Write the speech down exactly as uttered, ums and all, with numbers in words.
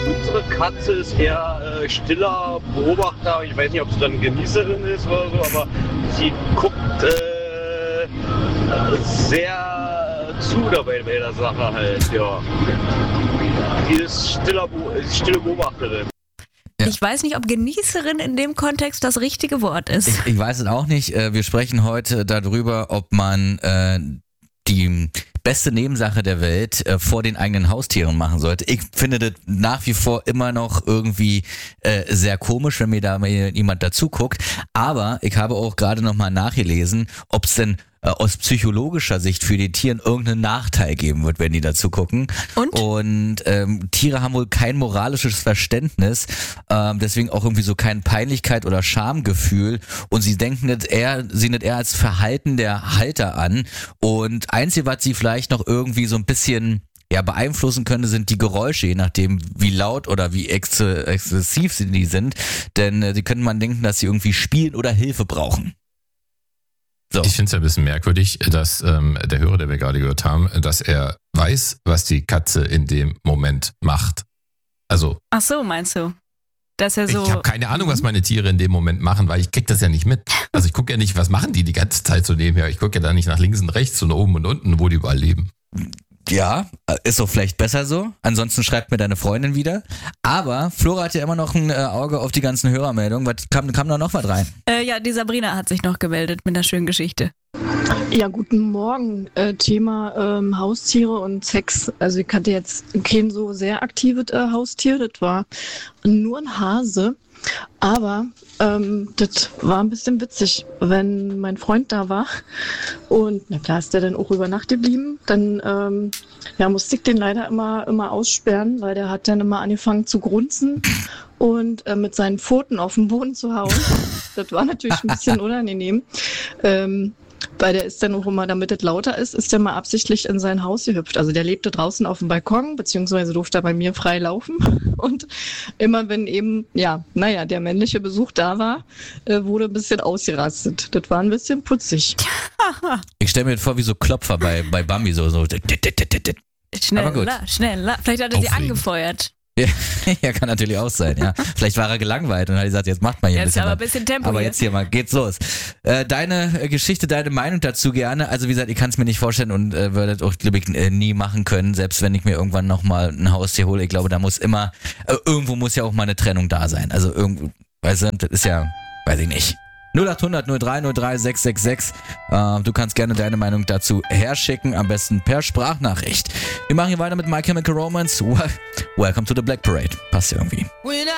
unsere Katze ist eher äh, stiller Beobachter. Ich weiß nicht, ob sie dann Genießerin ist oder so, aber sie guckt äh, sehr zu dabei bei der Sache halt, ja. Die ist stiller, stille Beobachterin. Ja. Ich weiß nicht, ob Genießerin in dem Kontext das richtige Wort ist. Ich, ich weiß es auch nicht. Wir sprechen heute darüber, ob man äh, die beste Nebensache der Welt äh, vor den eigenen Haustieren machen sollte. Ich finde das nach wie vor immer noch irgendwie äh, sehr komisch, wenn mir da mal jemand dazu guckt. Aber ich habe auch gerade nochmal nachgelesen, ob es denn äh, aus psychologischer Sicht für die Tiere irgendeinen Nachteil geben wird, wenn die dazu gucken. Und? Und ähm, Tiere haben wohl kein moralisches Verständnis, ähm, deswegen auch irgendwie so kein Peinlichkeit oder Schamgefühl. Und sie denken das eher, sehen das eher als Verhalten der Halter an. Und einzige, was sie vielleicht noch irgendwie so ein bisschen ja beeinflussen könnte, sind die Geräusche, je nachdem wie laut oder wie ex- exzessiv sie die sind. Denn äh, sie könnten man denken, dass sie irgendwie spielen oder Hilfe brauchen. So. Ich finde es ja ein bisschen merkwürdig, dass ähm, der Hörer, der wir gerade gehört haben, dass er weiß, was die Katze in dem Moment macht. Also. Ach so, meinst du? Dass er so. Ich habe keine Ahnung, was meine Tiere in dem Moment machen, weil ich krieg das ja nicht mit. Also ich gucke ja nicht, was machen die die ganze Zeit so nebenher. Ich gucke ja da nicht nach links und rechts und oben und unten, wo die überall leben. Ja, ist doch vielleicht besser so. Ansonsten schreibt mir deine Freundin wieder. Aber Flora hat ja immer noch ein äh, Auge auf die ganzen Hörermeldungen. Was, kam, kam da noch was rein? Äh, ja, die Sabrina hat sich noch gemeldet mit einer schönen Geschichte. Ja, guten Morgen. Äh, Thema ähm, Haustiere und Sex. Also ich hatte jetzt kein so sehr aktives äh, Haustier. Das war nur ein Hase. Aber ähm, das war ein bisschen witzig, wenn mein Freund da war und na klar ist der dann auch über Nacht geblieben, dann ähm, ja, musste ich den leider immer, immer aussperren, weil der hat dann immer angefangen zu grunzen und äh, mit seinen Pfoten auf den Boden zu hauen. Das war natürlich ein bisschen unangenehm. Ähm, Weil der ist dann auch immer, damit es lauter ist, ist der mal absichtlich in sein Haus gehüpft. Also der lebte draußen auf dem Balkon, beziehungsweise durfte er bei mir frei laufen. Und immer wenn eben, ja, naja, der männliche Besuch da war, äh, wurde ein bisschen ausgerastet. Das war ein bisschen putzig. Ich stelle mir das vor wie so Klopfer bei, bei Bambi, so, so. Schneller, schneller. Vielleicht hat er sie angefeuert. Ja, kann natürlich auch sein, ja. Vielleicht war er gelangweilt und hat gesagt, jetzt macht mal hier jetzt ein bisschen. Aber, ein bisschen Tempo aber hier. jetzt hier mal, geht's los. Äh, deine Geschichte, deine Meinung dazu gerne. Also wie gesagt, ich kann es mir nicht vorstellen und äh, würde das auch, glaube ich, äh, nie machen können, selbst wenn ich mir irgendwann nochmal ein Haustier hole. Ich glaube, da muss immer, äh, irgendwo muss ja auch mal eine Trennung da sein. Also irgendwo, weißt du, das ist ja, weiß ich nicht. null acht hundert null drei null drei sechs sechs sechs. Äh, du kannst gerne deine Meinung dazu herschicken, am besten per Sprachnachricht. Wir machen hier weiter mit My Chemical Romance. Welcome to the Black Parade. Passt ja irgendwie.